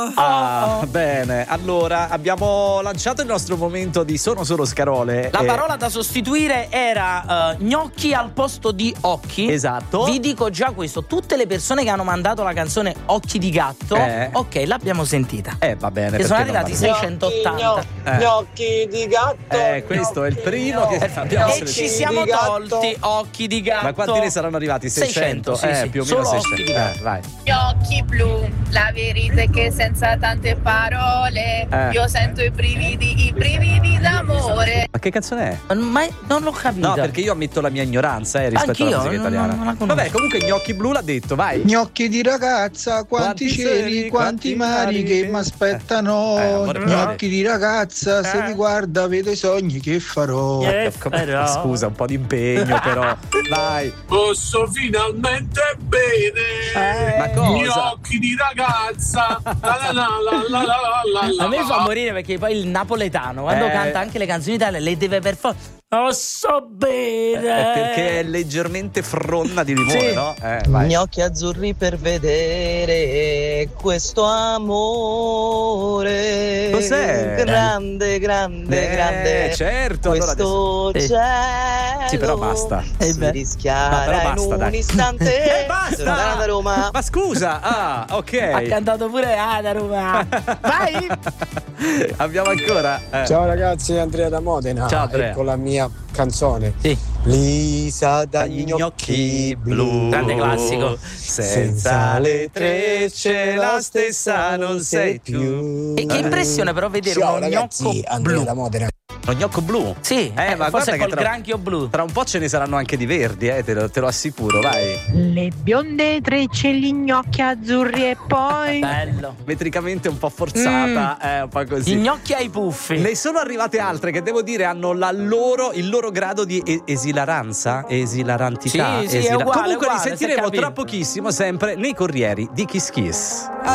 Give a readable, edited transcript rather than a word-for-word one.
Bene, allora abbiamo lanciato il nostro momento di Sono solo scarole. La parola da sostituire era gnocchi al posto di occhi. Esatto. Vi dico già questo: tutte le persone che hanno mandato la canzone Occhi di gatto, ok, l'abbiamo sentita. Va bene. Che sono arrivati 680. Gnocchi di gatto. Questo è il primo che abbiamo E ci siamo tolti Occhi di gatto. Ma quanti ne saranno arrivati? 600? Sì. Più o meno Solo 600. Occhi di gatto. Vai. Gnocchi blu, la verità è che senza tante parole io sento i brividi d'amore. Ma che canzone è? Ma non l'ho capito. No, perché io ammetto la mia ignoranza rispetto alla musica italiana. Non la conosco. Vabbè, comunque Gnocchi Blu l'ha detto, vai. Gnocchi di ragazza, quanti cieli, quanti mari che mi aspettano. Gnocchi di ragazza, se vi guarda vedo i sogni che farò. Scusa, un po' di impegno però. Vai. Posso finalmente bene. Ma cosa? Gnocchi di ragazza. A me fa morire perché poi il napoletano quando canta anche le canzoni italiane le deve per forza. Non so bene. Perché è leggermente fronna di limone, Sì. no? Vai. Gnocchi azzurri per vedere questo amore. Cos'è? Grande. Certo, allora Questo adesso. cielo. Sì, però basta. Si No, rischiara però basta, in un dai. istante. Basta. Sono da Roma. Ma scusa, ok. Ha cantato pure da Roma. Vai. Abbiamo ancora. Ciao ragazzi, Andrea da Modena. Ciao, Andrea. Ecco la mia canzone. Sì. Lisa dagli gnocchi blu. Grande classico. Senza le trecce la stessa non sei più. E che impressione però vedere Ciao uno ragazzi, gnocco Andrea blu. da Modena. Lo gnocco blu? Sì, ma forse guarda col che granchio blu. Tra un po' ce ne saranno anche di verdi, te lo assicuro, vai. Le bionde trecce, gli gnocchi azzurri e poi Bello. Metricamente un po' forzata, un po' così. Gli gnocchi ai puffi. Ne sono arrivate altre che devo dire hanno il loro grado di esilarantità. Sì, è uguale, Comunque uguale, li sentiremo si è capito. tra pochissimo sempre nei Corrieri di Kiss Kiss.